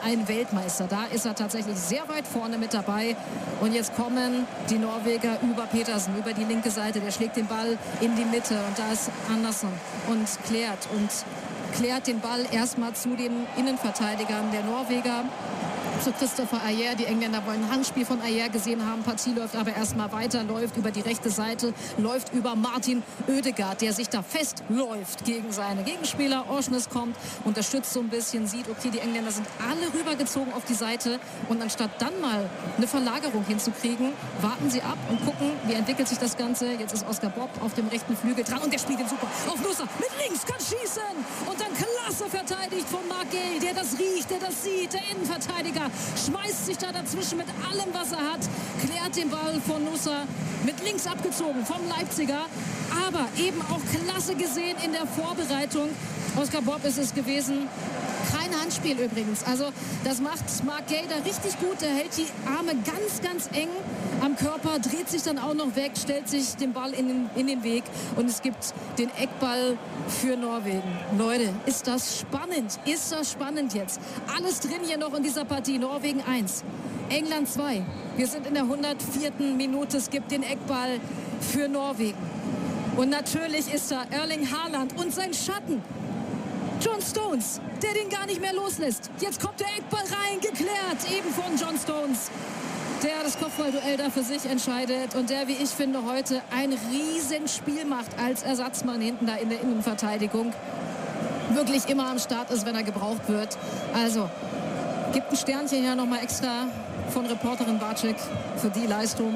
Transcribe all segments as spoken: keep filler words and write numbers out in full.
ein Weltmeister. Da ist er tatsächlich sehr weit vorne mit dabei. Und jetzt kommen die Norweger über Petersen, über die linke Seite. Der schlägt den Ball in die Mitte und da ist Andersson und klärt und klärt den Ball erstmal zu den Innenverteidigern der Norweger, zu Christopher Ajer. Die Engländer wollen ein Handspiel von Ajer gesehen haben. Partie läuft aber erstmal weiter, läuft über die rechte Seite, läuft über Martin Ødegaard, der sich da festläuft gegen seine Gegenspieler. Orsnes kommt, unterstützt so ein bisschen, sieht, okay, die Engländer sind alle rübergezogen auf die Seite und anstatt dann mal eine Verlagerung hinzukriegen, warten sie ab und gucken, wie entwickelt sich das Ganze. Jetzt ist Oscar Bob auf dem rechten Flügel dran und der spielt ihn super auf Nusa mit links, kann schießen und dann klasse verteidigt von Marc Guéhi, der das riecht, der das sieht, der Innenverteidiger schmeißt sich da dazwischen mit allem, was er hat, klärt den Ball von Nusa mit links abgezogen vom Leipziger, aber eben auch klasse gesehen in der Vorbereitung. Oscar Bob ist es gewesen. Kein Handspiel übrigens. Also das macht Marc Guéhi da richtig gut. Er hält die Arme ganz, ganz eng am Körper, dreht sich dann auch noch weg, stellt sich den Ball in den, in den Weg und es gibt den Eckball für Norwegen. Leute, ist das spannend? Ist das spannend jetzt? Alles drin hier noch in dieser Partie. Norwegen eins, England zwei. Wir sind in der hundertvierten Minute. Es gibt den Eckball für Norwegen. Und natürlich ist da Erling Haaland und sein Schatten John Stones, der den gar nicht mehr loslässt. Jetzt kommt der Eckball rein, geklärt, eben von John Stones, der das Kopfballduell da für sich entscheidet und der, wie ich finde, heute ein Riesenspiel macht als Ersatzmann hinten da in der Innenverteidigung. Wirklich immer am Start ist, wenn er gebraucht wird. Also, gibt ein Sternchen hier nochmal extra von Reporterin Barczyk für die Leistung.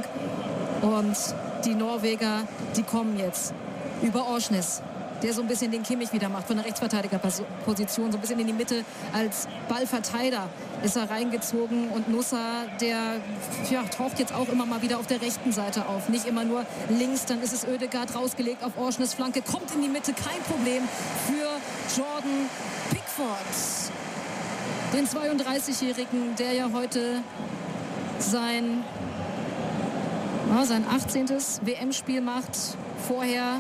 Und die Norweger, die kommen jetzt über Orsnes, der so ein bisschen den Kimmich wieder macht von der Rechtsverteidigerposition, so ein bisschen in die Mitte als Ballverteiler ist er reingezogen und Nusa, der ja, taucht jetzt auch immer mal wieder auf der rechten Seite auf, nicht immer nur links, dann ist es Ødegaard rausgelegt auf Orsnes Flanke, kommt in die Mitte, kein Problem für Jordan Pickford, den zweiunddreißigjährigen, der ja heute sein, ja, sein achtzehnten W M-Spiel macht, vorher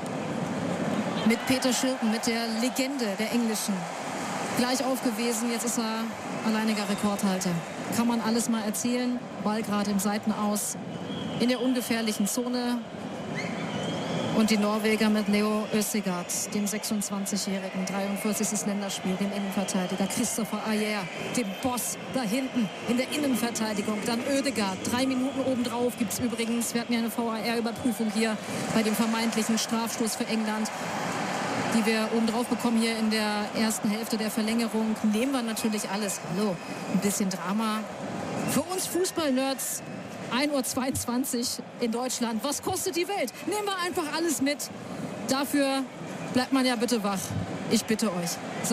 mit Peter Schürten, mit der Legende der Englischen, gleich auf gewesen. Jetzt ist er alleiniger Rekordhalter. Kann man alles mal erzählen. Ball gerade im Seitenaus in der ungefährlichen Zone. Und die Norweger mit Leo Ødegaard, dem sechsundzwanzigjährigen, dreiundvierzigstes Länderspiel, dem Innenverteidiger Christopher Ajer, dem Boss da hinten in der Innenverteidigung. Dann Ødegaard, drei Minuten obendrauf gibt es übrigens. Wir hatten ja eine V A R-Überprüfung hier bei dem vermeintlichen Strafstoß für England, die wir obendrauf bekommen hier in der ersten Hälfte der Verlängerung. Nehmen wir natürlich alles. Hallo, ein bisschen Drama. Für uns Fußball-Nerds ein Uhr zweiundzwanzig in Deutschland. Was kostet die Welt? Nehmen wir einfach alles mit. Dafür bleibt man ja bitte wach. Ich bitte euch. So,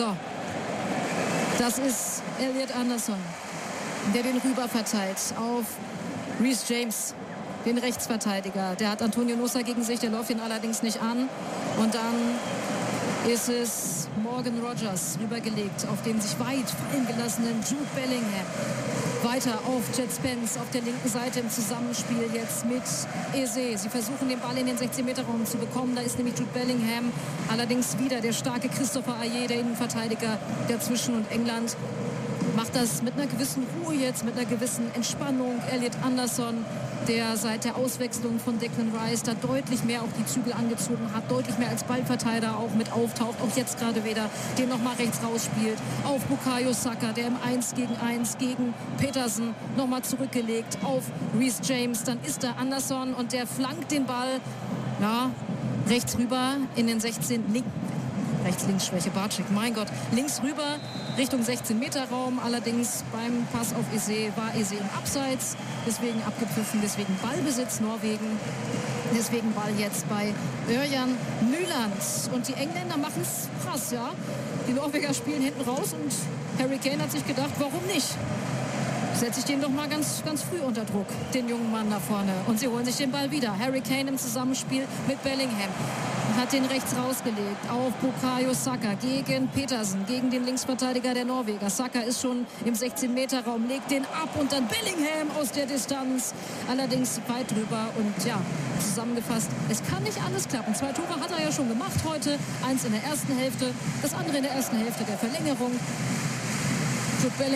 das ist Elliot Anderson, der den rüber verteilt auf Reece James, den Rechtsverteidiger. Der hat Antonio Nusa gegen sich, der läuft ihn allerdings nicht an. Und dann ist es Morgan Rogers rübergelegt auf den sich weit fallen gelassenen Jude Bellingham. Weiter auf Jet Spence auf der linken Seite im Zusammenspiel jetzt mit Eze. Sie versuchen den Ball in den sechzehn-Meter-Raum zu bekommen. Da ist nämlich Jude Bellingham. Allerdings wieder der starke Christopher Ajer, der Innenverteidiger dazwischen. Und England macht das mit einer gewissen Ruhe jetzt, mit einer gewissen Entspannung. Elliot Anderson, der seit der Auswechslung von Declan Rice da deutlich mehr auf die Zügel angezogen hat, deutlich mehr als Ballverteiler auch mit auftaucht, auch jetzt gerade wieder, den nochmal rechts rausspielt, auf Bukayo Saka, der im eins gegen eins gegen Petersen nochmal zurückgelegt, auf Reece James, dann ist da Anderson und der flankt den Ball, ja, rechts rüber in den sechzehn, link, Rechts-Links-Schwäche, Barczyk, mein Gott, links rüber Richtung sechzehn-Meter-Raum, allerdings beim Pass auf Eze war Eze im Abseits, deswegen abgepfiffen, deswegen Ballbesitz Norwegen, deswegen Ball jetzt bei Ørjan Nyland und die Engländer machen es krass, ja, die Norweger spielen hinten raus und Harry Kane hat sich gedacht, warum nicht? Setze ich den doch mal ganz, ganz früh unter Druck, den jungen Mann da vorne. Und sie holen sich den Ball wieder. Harry Kane im Zusammenspiel mit Bellingham. Hat den rechts rausgelegt auf Bukayo Saka gegen Petersen, gegen den Linksverteidiger der Norweger. Saka ist schon im sechzehn-Meter-Raum, legt den ab und dann Bellingham aus der Distanz. Allerdings weit drüber und ja, zusammengefasst, es kann nicht alles klappen. Zwei Tore hat er ja schon gemacht heute. Eins in der ersten Hälfte, das andere in der ersten Hälfte der Verlängerung. Jude Bellingham